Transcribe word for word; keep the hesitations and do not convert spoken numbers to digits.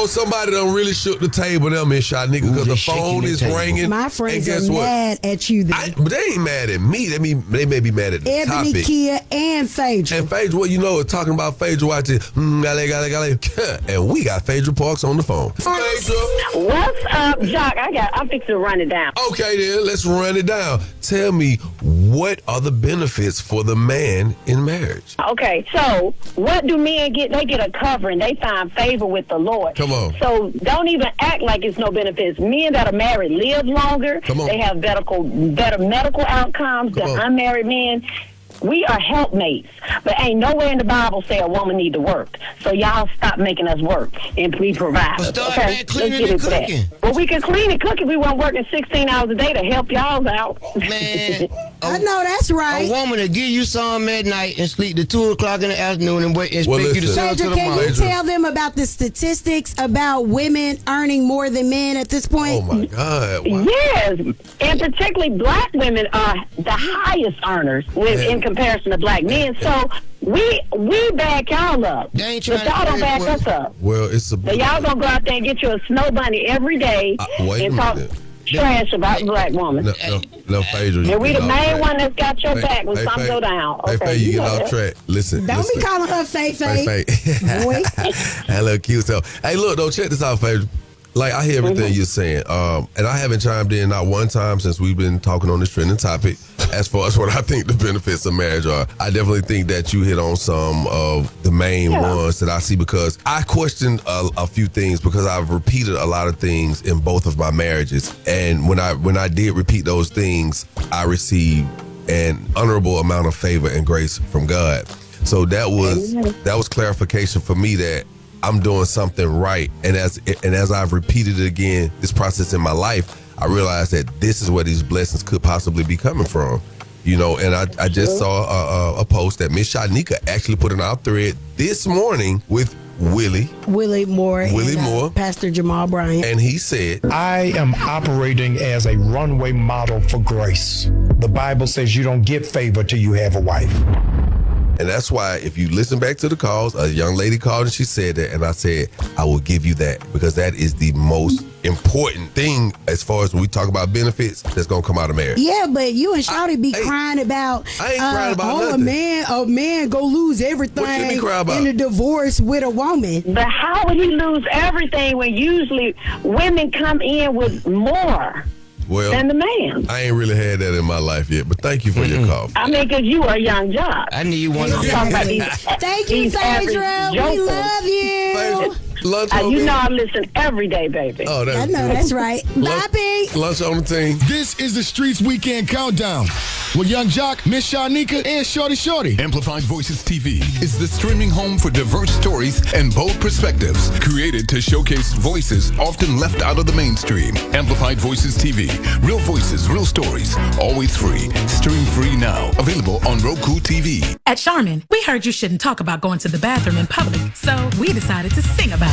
somebody done really shook the table there, Miss Shanika, because the phone is ringing. My friends and guess are what? mad at you then. I, but they ain't mad at me. They, mean, they may be mad at the Ebony, topic. Kia, and Phaedra. And Phaedra, what you know is talking about Phaedra watching, mm, gale, gale, gale. And we got Phaedra Parks on the phone. Phaedra. What's up, Jock? I got. I'm fixing to run it down. Okay, then let's run it down. Tell me, what are the benefits for the man in marriage? Okay, so what do men get? They get a covering. They find favor with the Lord. Come on. So don't even act like it's no benefits. Men that are married live longer. Come on. They have medical, better medical outcomes Come than on. unmarried men. We are helpmates, but ain't nowhere in the Bible say a woman need to work. So y'all stop making us work and we provide. Well, start okay? back cleaning Let's get and into that. cooking. Well, we can clean and cook if we weren't working sixteen hours a day to help y'all out. Man, I know that's a right. woman to give you some at night and sleep to two o'clock in the afternoon and wait and Well, expect you to listen. sell to Phaedra, the can mall. you tell them about the statistics about women earning more than men at this point? Oh, my God. Wow. Yes, and particularly black women are the highest earners with, in comparison to black men. So we we back y'all up, They ain't but trying to y'all don't play back with us up. Well, it's a... So y'all gonna go out there and get you a snow bunny every day Uh, wait a and talk minute. trash about black women. No, no, no, Phaedra. you And we get the off main track. one that's got your Hey, back when hey, something Phaedra. go down. Hey, Okay, Phaedra, you you get know off that. track. Listen, Don't listen. be calling her Faye Faye. Hey, Faye. Boy. Hello, cute. So, hey, look, though, check this out, Phaedra. Like, I hear everything Mm-hmm. you're saying, um, and I haven't chimed in not one time since we've been talking on this trending topic as far as what I think the benefits of marriage are. I definitely think that you hit on some of the main Yeah. ones that I see, because I questioned a, a few things because I've repeated a lot of things in both of my marriages. And when I when I did repeat those things, I received an honorable amount of favor and grace from God. So that was that was clarification for me that I'm doing something right. And as and as I've repeated it again, this process in my life, I realized that this is where these blessings could possibly be coming from. You know, and I, I just saw a, a, a post that Miss Shanika actually put in our thread this morning with Willie, Willie Moore. Willie and, uh, Moore. Pastor Jamal Bryant. and he said, I am operating as a runway model for grace. The Bible says you don't get favor till you have a wife. and that's why if you listen back to the calls, a young lady called and she said that, and I said, I will give you that, because that is the most important thing as far as when we talk about benefits that's going to come out of marriage. Yeah, but you and Shawty be hey, crying about, I ain't crying about oh, nothing. a man, a man go lose everything What you mean cry about? in a divorce with a woman. But how would he lose everything when usually women come in with more Well, than the man? I ain't really had that in my life yet, but thank you for your call. I mean, because you are a young job. I need one of I'm talking about these, Thank you, these average Phaedra. We jokers. love you. Phaedra, lunch Uh, on you me? know I listen every day, baby. Oh, that's I know, good. that's right. Lunch- Bobby. Lunch on the team. This is the Streets Weekend Countdown with Young Jock, Miss Shanika, and Shorty Shorty. Amplified Voices T V is the streaming home for diverse stories and bold perspectives, created to showcase voices often left out of the mainstream. Amplified Voices T V. Real voices, real stories, always free. Stream free now. Available on Roku T V. At Charmin, we heard you shouldn't talk about going to the bathroom in public, so we decided to sing about it.